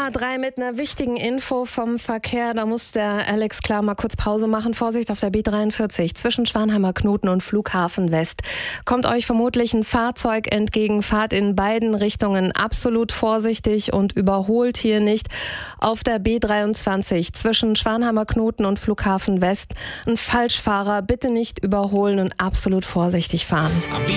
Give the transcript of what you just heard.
A3 mit einer wichtigen Info vom Verkehr. Da muss der Alex klar mal kurz Pause machen. Vorsicht auf der B43 zwischen Schwanheimer Knoten und Flughafen West. Kommt euch vermutlich ein Fahrzeug entgegen. Fahrt in beiden Richtungen absolut vorsichtig und überholt hier nicht. Auf der B23 zwischen Schwanheimer Knoten und Flughafen West ein Falschfahrer. Bitte nicht überholen und absolut vorsichtig fahren.